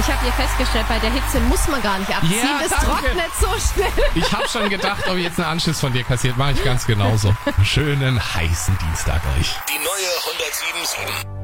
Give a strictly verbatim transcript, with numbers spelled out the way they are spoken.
Ich habe hier festgestellt, bei der Hitze muss man gar nicht abziehen. Ja, das danke. trocknet so schnell. Ich habe schon gedacht, ob ich jetzt einen Anschiss von dir kassiert. Mache ich ganz genauso. Schönen heißen Dienstag euch. Die neue hundertsieben Komma sieben.